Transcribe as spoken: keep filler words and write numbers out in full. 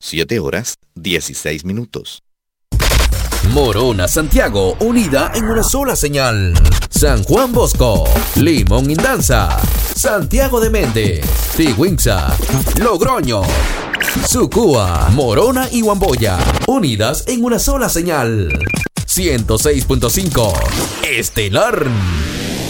siete horas, dieciséis minutos. Morona, Santiago, unida en una sola señal. San Juan Bosco, Limón Indanza, Santiago de Méndez, Tigüinza, Logroño, Sucúa, Morona y Huamboya, unidas en una sola señal. ciento seis punto cinco Estelar.